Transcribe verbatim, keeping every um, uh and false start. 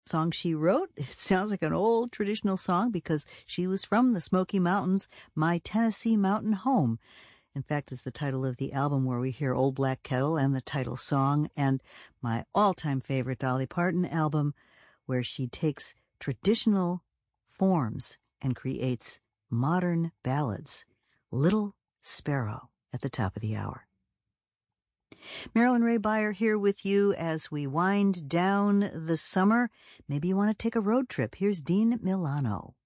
song she wrote. It sounds like an old traditional song because she was from the Smoky Mountains, My Tennessee Mountain Home. In fact, it's the title of the album where we hear Old Black Kettle and the title song, and my all-time favorite Dolly Parton album, where she takes traditional forms and creates modern ballads. Little Sparrow at the top of the hour. Marilyn Ray Beyer here with you as we wind down the summer. Maybe you want to take a road trip. Here's Dean Milano.